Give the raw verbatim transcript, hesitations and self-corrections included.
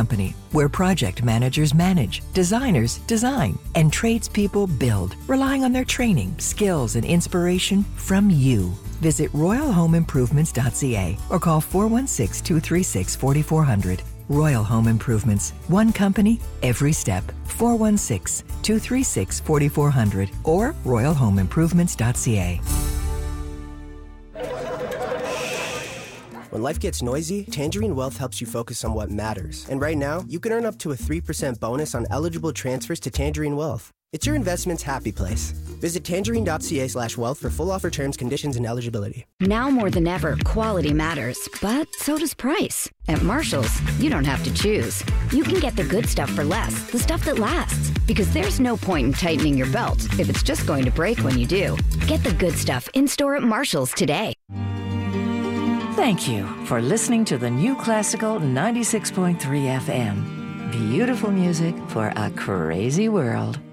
company where project managers manage, designers design, and tradespeople build, relying on their training, skills, and inspiration from you. Visit royal home improvements dot c a or call four one six, two three six, four four zero zero. Royal Home Improvements. One company, every step. four one six, two three six, four four zero zero or royal home improvements dot c a. When life gets noisy, Tangerine Wealth helps you focus on what matters. And right now, you can earn up to a three percent bonus on eligible transfers to Tangerine Wealth. It's your investment's happy place. Visit tangerine dot c a slash wealth for full offer terms, conditions, and eligibility. Now more than ever, quality matters, but so does price. At Marshall's, you don't have to choose. You can get the good stuff for less, the stuff that lasts. Because there's no point in tightening your belt if it's just going to break when you do. Get the good stuff in-store at Marshall's today. Thank you for listening to the New Classical ninety-six point three F M. Beautiful music for a crazy world.